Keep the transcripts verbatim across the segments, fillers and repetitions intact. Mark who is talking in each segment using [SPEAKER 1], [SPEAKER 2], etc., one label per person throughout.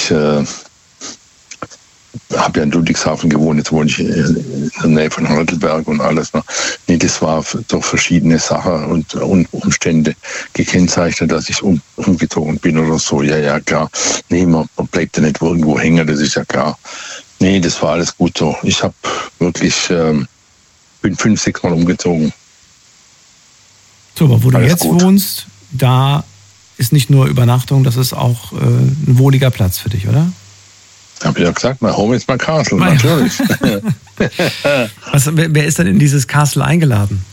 [SPEAKER 1] ich äh, habe ja in Ludwigshafen gewohnt, jetzt wohne ich in der Nähe von Heidelberg und alles. Ne? Nee, das war durch verschiedene Sachen und, und Umstände gekennzeichnet, dass ich um, umgezogen bin oder so. Ja, ja, klar. Nee, man, man bleibt ja nicht irgendwo hängen, das ist ja klar. Nee, das war alles gut so. Ich habe wirklich, ähm, bin fünf, sechs Mal umgezogen.
[SPEAKER 2] So, aber wo du
[SPEAKER 1] alles
[SPEAKER 2] jetzt
[SPEAKER 1] gut.
[SPEAKER 2] wohnst, da ist nicht nur Übernachtung, das ist auch äh, ein wohliger Platz für dich, oder?
[SPEAKER 1] Hab ich ja gesagt, mein Home ist mein Castle, natürlich.
[SPEAKER 2] Was, wer, wer ist denn in dieses Castle eingeladen?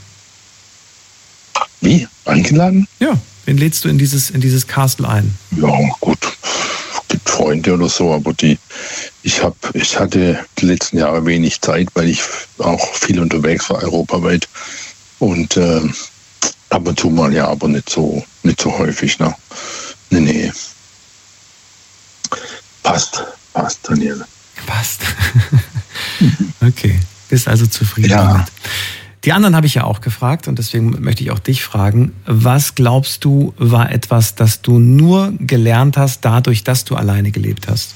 [SPEAKER 1] Wie? Eingeladen?
[SPEAKER 2] Ja, wen lädst du in dieses, in dieses Castle ein?
[SPEAKER 1] Ja, gut. Es gibt Freunde oder so, aber die, ich hab, ich hatte die letzten Jahre wenig Zeit, weil ich auch viel unterwegs war, europaweit. Und äh, ab und zu mal, ja, aber nicht so, nicht so häufig, ne? Nee, nee. Passt. Passt, Daniel.
[SPEAKER 2] Passt. Okay, bist also zufrieden
[SPEAKER 1] ja.
[SPEAKER 2] damit. Die anderen habe ich ja auch gefragt und deswegen möchte ich auch dich fragen, was glaubst du, war etwas, das du nur gelernt hast, dadurch, dass du alleine gelebt hast?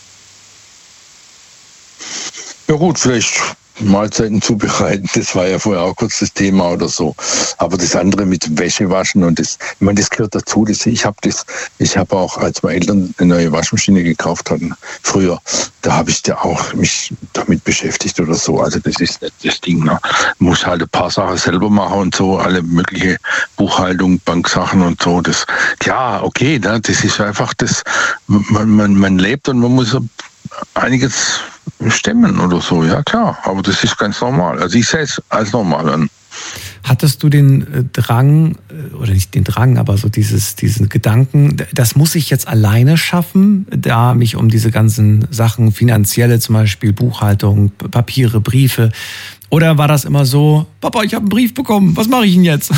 [SPEAKER 1] Ja gut, vielleicht Mahlzeiten zubereiten, das war ja vorher auch kurz das Thema oder so. Aber das andere mit Wäsche waschen und das, ich meine, das gehört dazu. Das, ich habe das, ich habe auch, als meine Eltern eine neue Waschmaschine gekauft hatten, früher, da habe ich ja auch mich damit beschäftigt oder so. Also das ist nicht das Ding. Ne? Muss halt ein paar Sachen selber machen und so, alle mögliche Buchhaltung, Banksachen und so. Das, ja, okay, ne? Das ist einfach das, man, man, man lebt und man muss einiges stemmen oder so, ja klar, aber das ist ganz normal. Also ich sehe es als normal an.
[SPEAKER 2] Hattest du den Drang, oder nicht den Drang, aber so dieses, diesen Gedanken, das muss ich jetzt alleine schaffen, da mich um diese ganzen Sachen, finanzielle zum Beispiel, Buchhaltung, Papiere, Briefe, oder war das immer so, Papa, ich habe einen Brief bekommen, was mache ich denn jetzt?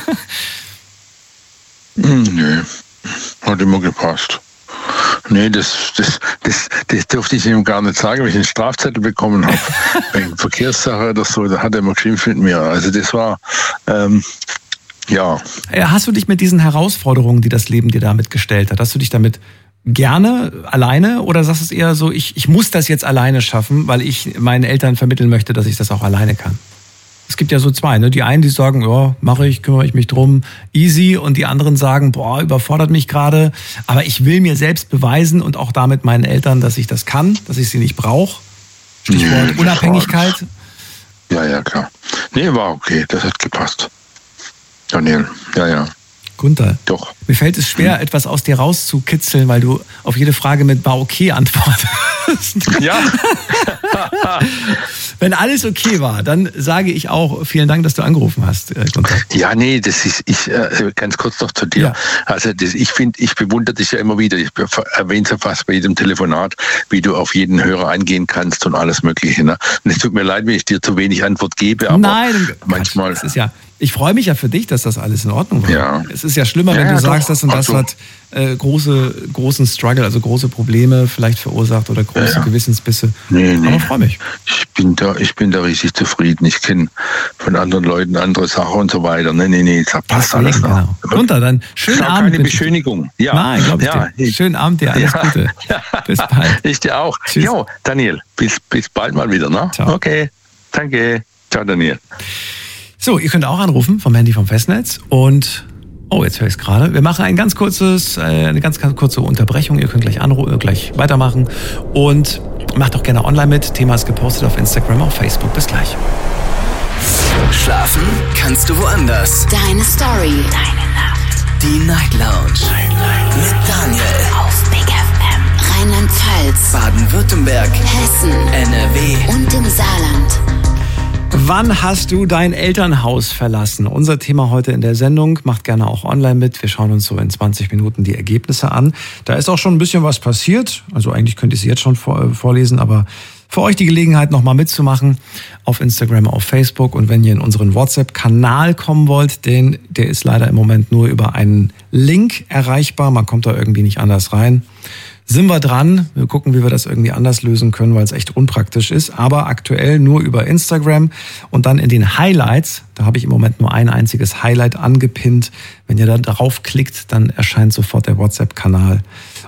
[SPEAKER 1] Nee, hat immer gepasst. Nee, das, das, das, das durfte ich ihm gar nicht sagen, wenn ich einen Strafzettel bekommen habe. Wegen Verkehrssache oder so, da hat er immer geschimpft mit mir. Also das war, ähm, ja.
[SPEAKER 2] Hast du dich mit diesen Herausforderungen, die das Leben dir damit gestellt hat, hast du dich damit gerne alleine oder sagst du es eher so, ich, ich muss das jetzt alleine schaffen, weil ich meinen Eltern vermitteln möchte, dass ich das auch alleine kann? Es gibt ja so zwei, ne? Die einen, die sagen, ja, mache ich, kümmere ich mich drum, easy. Und die anderen sagen, boah, überfordert mich gerade. Aber ich will mir selbst beweisen und auch damit meinen Eltern, dass ich das kann, dass ich sie nicht brauche. Stichwort
[SPEAKER 1] nee,
[SPEAKER 2] Unabhängigkeit.
[SPEAKER 1] Ja, ja, klar. Nee, war okay, das hat gepasst. Daniel, ja, ja.
[SPEAKER 2] Gunther,
[SPEAKER 1] doch.
[SPEAKER 2] Mir fällt es schwer, hm. etwas aus dir rauszukitzeln, weil du auf jede Frage mit war okay antwortest.
[SPEAKER 1] Ja.
[SPEAKER 2] Wenn alles okay war, dann sage ich auch vielen Dank, dass du angerufen hast, Gunther.
[SPEAKER 1] Ja, nee, das ist, ich, äh, ganz kurz noch zu dir. Ja. Also, das, ich finde, ich bewundere dich ja immer wieder. Ich erwähne es ja fast bei jedem Telefonat, wie du auf jeden Hörer eingehen kannst und alles Mögliche. Ne? Und es tut mir leid, wenn ich dir zu wenig Antwort gebe, aber
[SPEAKER 2] Nein,
[SPEAKER 1] manchmal.
[SPEAKER 2] Das ist ja, ich freue mich ja für dich, dass das alles in Ordnung war.
[SPEAKER 1] Ja.
[SPEAKER 2] Es ist ja schlimmer,
[SPEAKER 1] ja,
[SPEAKER 2] wenn du
[SPEAKER 1] ja,
[SPEAKER 2] sagst, dass und das
[SPEAKER 1] also.
[SPEAKER 2] hat äh, große, großen Struggle, also große Probleme vielleicht verursacht oder große ja, ja. Gewissensbisse.
[SPEAKER 1] Nee, nee.
[SPEAKER 2] Aber freue mich.
[SPEAKER 1] Ich bin da, ich bin da richtig zufrieden. Ich kenne von anderen Leuten andere Sachen und so weiter. Nee, nee, nee, da passt alles.
[SPEAKER 2] Genau. Gunther, dann schönen Abend.
[SPEAKER 1] Keine Beschönigung. Ja.
[SPEAKER 2] Nein, glaube ich
[SPEAKER 1] ja,
[SPEAKER 2] dir. Schönen Abend dir, alles
[SPEAKER 1] ja.
[SPEAKER 2] Gute. Bis bald.
[SPEAKER 1] Ich dir auch.
[SPEAKER 2] Tschüss.
[SPEAKER 1] Jo, Daniel, bis, bis bald mal wieder. Ne?
[SPEAKER 2] Ciao.
[SPEAKER 1] Okay, danke. Ciao, Daniel.
[SPEAKER 2] So, ihr könnt auch anrufen vom Handy vom Festnetz und oh, jetzt höre ich es gerade. Wir machen ein ganz kurzes, eine ganz, ganz kurze Unterbrechung. Ihr könnt gleich anrufen, gleich weitermachen und macht auch gerne online mit. Thema ist gepostet auf Instagram, auf Facebook. Bis gleich.
[SPEAKER 3] Schlafen kannst du woanders.
[SPEAKER 4] Deine Story. Deine Nacht.
[SPEAKER 3] Die Night Lounge. Night, Night. Mit Daniel.
[SPEAKER 4] Auf Big F M. Rheinland-Pfalz.
[SPEAKER 3] Baden-Württemberg.
[SPEAKER 4] Hessen.
[SPEAKER 3] N R W.
[SPEAKER 4] Und im Saarland.
[SPEAKER 2] Wann hast du dein Elternhaus verlassen? Unser Thema heute in der Sendung. Macht gerne auch online mit. Wir schauen uns so in zwanzig Minuten die Ergebnisse an. Da ist auch schon ein bisschen was passiert. Also eigentlich könnte ich sie jetzt schon vorlesen, aber für euch die Gelegenheit, nochmal mitzumachen auf Instagram, auf Facebook. Und wenn ihr in unseren WhatsApp-Kanal kommen wollt, denn der ist leider im Moment nur über einen Link erreichbar. Man kommt da irgendwie nicht anders rein. Sind wir dran. Wir gucken, wie wir das irgendwie anders lösen können, weil es echt unpraktisch ist. Aber aktuell nur über Instagram und dann in den Highlights. Da habe ich im Moment nur ein einziges Highlight angepinnt. Wenn ihr da drauf klickt, dann erscheint sofort der WhatsApp-Kanal.